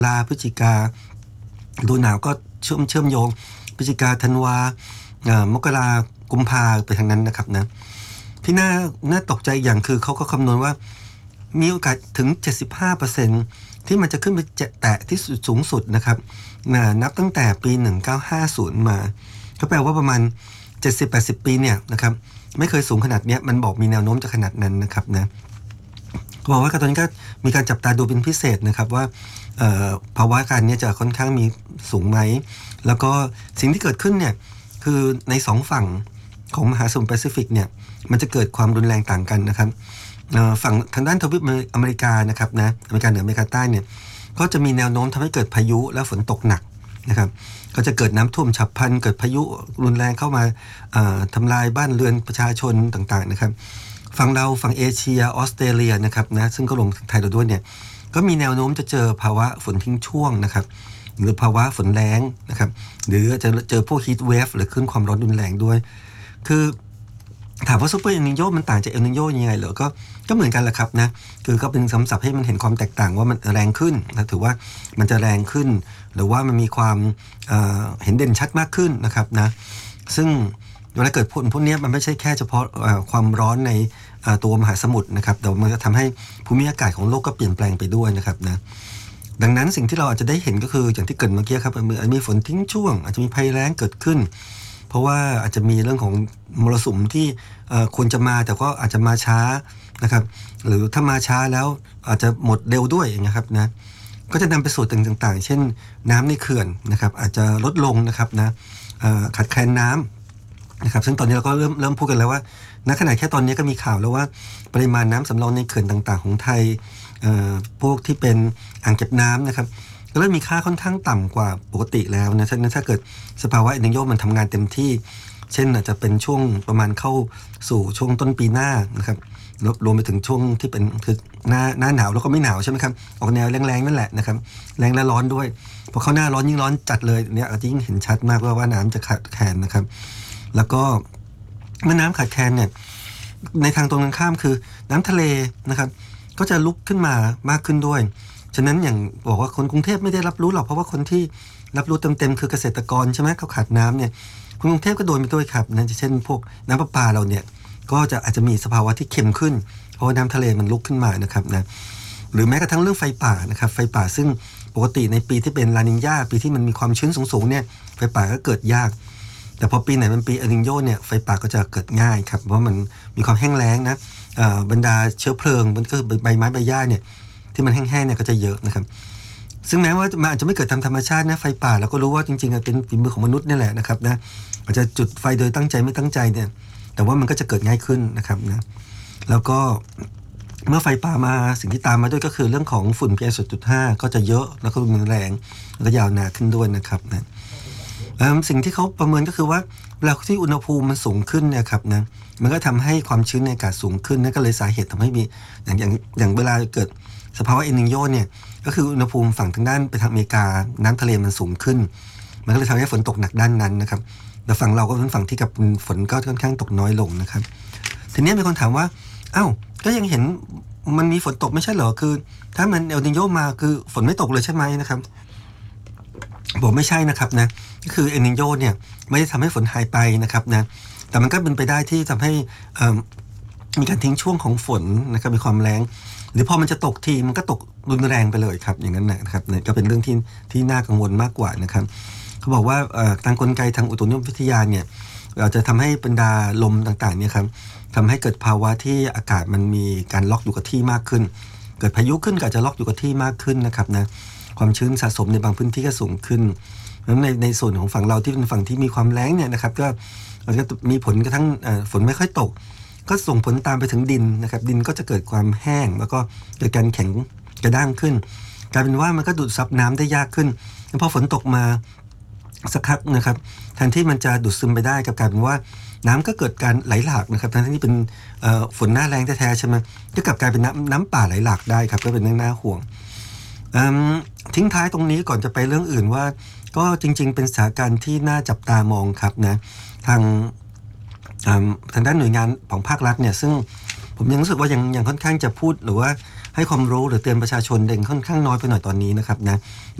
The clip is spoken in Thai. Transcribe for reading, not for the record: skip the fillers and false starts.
ลาพฤศจิกาดูหนาวก็เชื่อมโยงพฤศจิกาธันวามกรากุมภาไปทางนั้นนะครับนะที่น่าตกใจอย่างคือเขาก็คำนวณว่ามีโอกาสถึง 75% ที่มันจะขึ้นไปแตะที่สูงสุดนะครับนับตั้งแต่ปี 1950 มาก็แปลว่าประมาณ 70-80 ปีเนี่ยนะครับไม่เคยสูงขนาดนี้มันบอกมีแนวโน้มจะขนาดนั้นนะครับนะบอกว่าตอนนี้ก็มีการจับตาดูเป็นพิเศษนะครับว่าภาวะการนี้จะค่อนข้างมีสูงไหมแล้วก็สิ่งที่เกิดขึ้นเนี่ยคือในสองฝั่งของมหาสมุทรแปซิฟิกเนี่ยมันจะเกิดความรุนแรงต่างกันนะครับฝั่งทางด้านทวีปอเมริกานะครับนะอเมริกาเหนืออเมริกาใต้เนี่ยก็จะมีแนวโน้มทำให้เกิดพายุและฝนตกหนักนะครับก็จะเกิดน้ำท่วมฉับพลันเกิดพายุรุนแรงเข้ามาทำลายบ้านเรือนประชาชนต่างๆนะครับฝั่งเอเชียออสเตรเลียนะครับนะซึ่งก็ลงถึงไทยเราด้วยเนี่ยก็มีแนวโน้มจะเจอภาวะฝนทิ้งช่วงนะครับหรือภาวะฝนแล้งนะครับหรือจะเจอพวกฮีทเวฟหรือคลื่นความร้อนรุนแรงด้วยคือถามว่าซูเปอร์เอลนิโญมันต่างจากเอลนิโญยังไงเหรอก็เหมือนกันแหละครับนะคือก็เป็นคำศัพท์ให้มันเห็นความแตกต่างว่ามันแรงขึ้นนะถือว่ามันจะแรงขึ้นหรือว่ามันมีความเห็นเด่นชัดมากขึ้นนะครับนะซึ่งเวลาเกิดพวกนี้มันไม่ใช่แค่เฉพาะความร้อนในตัวมหาสมุทรนะครับแต่มันจะทำให้ภูมิอากาศของโลกก็เปลี่ยนแปลงไปด้วยนะครับนะดังนั้นสิ่งที่เราอาจจะได้เห็นก็คืออย่างที่เกิดเมื่อกี้ครับมีฝนทิ้งช่วงอาจจะมีภัยแล้งเกิดขึ้นเพราะว่าอาจจะมีเรื่องของมรสุมที่ควรจะมาแต่ก็อาจจะมาช้านะครับหรือถ้ามาช้าแล้วอาจจะหมดเร็วด้วยอย่างเงี้ยครับนะก็จะนำไปสู่ต่างๆเช่นน้ำในเขื่อนนะครับอาจจะลดลงนะครับนะขาดแคลนน้ำนะครับซึ่งตอนนี้เราก็เริ่มพูดกันแล้วว่าณขณะแค่ตอนนี้ก็มีข่าวแล้วว่าปริมาณน้ำสำรองในเขื่อนต่างๆของไทยพวกที่เป็นอ่างเก็บน้ำนะครับก็เริ่มมีค่าค่อนข้างต่ำกว่าปกติแล้วนะฉะนั้นถ้าเกิดสภาวะเอลนิโญมันทำงานเต็มที่เช่นอาจจะเป็นช่วงประมาณเข้าสู่ช่วงต้นปีหน้านะครับรวมไปถึงช่วงที่เป็นคือหน้าหนาวแล้วก็ไม่หนาวใช่ไหมครับออกแนวแรงๆนั่นแหละนะครับแรงและร้อนด้วยพอเข้าหน้าร้อนยิ่งร้อนจัดเลยเนี่ยอาจจะยิ่งเห็นชัดมากว่าน้ำจะขาดแคลนนะครับแล้วก็เมื่อน้ำขาดแคลนเนี่ยในทางตรงกันข้ามคือน้ำทะเลนะครับก็จะลุกขึ้นมามากขึ้นด้วยฉะนั้นอย่างบอกว่าคนกรุงเทพไม่ได้รับรู้หรอกเพราะว่าคนที่รับรู้เต็มๆคือเกษตรกรใช่ไหมเขาขาดน้ำเนี่ยคนกรุงเทพก็โดนไปด้วยครับนั่นเช่นพวกน้ำประปาเราเนี่ยก็อาจจะมีสภาวะที่เค็มขึ้นเพราะว่าน้ำทะเลมันลุกขึ้นมานะครับนะหรือแม้กระทั่งเรื่องไฟป่านะครับไฟป่าซึ่งปกติในปีที่เป็นลานิญญาปีที่มันมีความชื้นสูงๆเนี่ยไฟป่าก็เกิดยากแต่พอปีไหนมันปีเอลนิโญเนี่ยไฟป่าก็จะเกิดง่ายครับเพราะมันมีความแห้งแล้งนะบรรดาเชื้อเพลิงมันก็ใบไม้ใบหญ้าเนี่ยที่มันแห้งๆเนี่ยก็จะเยอะนะครับซึ่งแม้ว่ามันอาจจะไม่เกิดตามธรรมชาตินะไฟป่าเราก็รู้ว่าจริงๆเป็นฝีมือของมนุษย์นี่แหละนะครับนะอาจจะจุดไฟโดยตั้งใจไม่ตั้งใจเนี่ยแต่ว่ามันก็จะเกิดง่ายขึ้นนะครับนะแล้วก็เมื่อไฟป่ามาสิ่งที่ตามมาด้วยก็คือเรื่องของฝุ่น PM 2.5 ก็จะเยอะแล้วก็รุนแรงและยาวนานขึ้นด้วยนะครับนะสิ่งที่เขาประเมินก็คือว่าเวลาที่อุณหภูมิมันสูงขึ้นเนี่ยครับนะมันก็ทำให้ความชื้นในอากาศสูงขึ้นนั่นก็เลยสาเหตุทำให้มีอย่างเวลาเกิดสภาวะเอลนิโญเนี่ยก็คืออุณหภูมิฝั่งทางด้านไปทางอเมริกาน้ำทะเลมันสูงขึ้นมันก็เลยทำให้ฝนตกหนักด้านนั้นนะครับแต่ฝั่งเราก็เป็นฝั่งที่กับฝนก็ค่อนข้างตกน้อยลงนะครับทีนี้มีคนถามว่าอ้าวก็ยังเห็นมันมีฝนตกไม่ใช่เหรอคือถ้ามันเอลนิโญมาคือฝนไม่ตกเลยใช่ไหมนะครับบอกไม่ใช่นะครับนะก็คือเอลนิโญเนี่ยไม่ได้ทำให้ฝนหายไปนะครับนะแต่มันก็เป็นไปได้ที่ทำให้มีการทิ้งช่วงของฝนนะครับมีความแรงหรือพอมันจะตกทีมันก็ตกรุนแรงไปเลยครับอย่างนั้นนะครับเนี่ยก็เป็นเรื่องที่น่ากังวลมากกว่านะครับเขาบอกว่าทางกลไกทางอุตุนิยมวิทยาเนี่ยเราจะทำให้บรรดาลมต่างๆเนี่ยครับทำให้เกิดภาวะที่อากาศมันมีการล็อกอยู่กับที่มากขึ้นเกิดพายุขึ้นก็อาจจะล็อกอยู่กับที่มากขึ้นนะครับนะความชื้นสะสมในบางพื้นที่ก็สูงขึ้นแล้วในส่วนของฝั่งเราที่เป็นฝั่งที่มีความแล้งเนี่ยนะครับก็มีผลกระทั่งฝนไม่ค่อยตกก็ส่งผลตามไปถึงดินนะครับดินก็จะเกิดความแห้งแล้วก็เกิดการแข็งกระด้างขึ้นกลายเป็นว่ามันก็ดูดซับน้ำได้ยากขึ้นแล้วพอฝนตกมาสักพักนะครับแทนที่มันจะดูดซึมไปได้กลายเป็นว่าน้ำก็เกิดการไหลหลากนะครับทั้งที่เป็นฝนหน้าแรงแท้ๆใช่ไหมก็กลับกลายเป็นน้ำป่าไหลหลากได้ครับก็เป็นเรื่องน่าห่วงทิ้งท้ายตรงนี้ก่อนจะไปเรื่องอื่นว่าก็จริงๆเป็นสถานการณ์ที่น่าจับตามองครับนะทางด้านหน่วยงานของภาครัฐเนี่ยซึ่งผมยังรู้สึกว่ายังค่อนข้างจะพูดหรือว่าให้ความรู้หรือเตือนประชาชนเด่นค่อนข้างน้อยไปหน่อยตอนนี้นะครับนะ